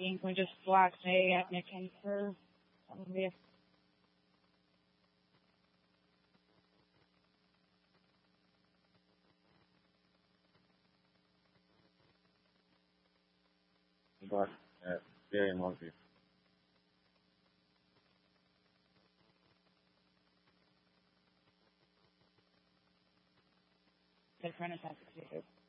think we just block say at Nick for some of you. But very monkey. The front attack 62.